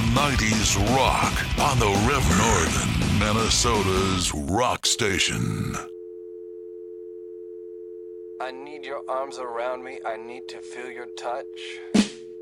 90s rock on the River, Northern Minnesota's rock station. I need your arms around me. I need to feel your touch.